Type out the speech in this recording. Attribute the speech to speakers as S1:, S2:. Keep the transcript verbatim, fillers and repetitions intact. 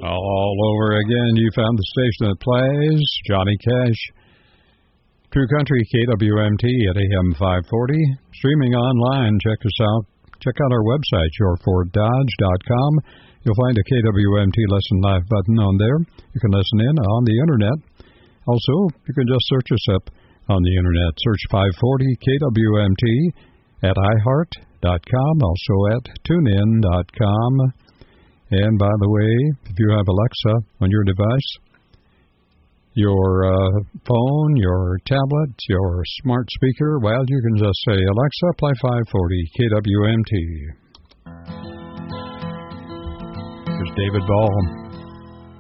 S1: All over again. You found the station that plays Johnny Cash. True Country, K W M T at A M five forty. Streaming online. Check us out. Check out our website, your ford dodge dot com. You'll find a K W M T Listen Live button on there. You can listen in on the Internet. Also, you can just search us up on the Internet. Search five forty K W M T at i heart dot com, also at tune in dot com. And by the way, if you have Alexa on your device, your uh, phone, your tablet, your smart speaker, well, you can just say, Alexa, play five forty K W M T. Here's David Ball.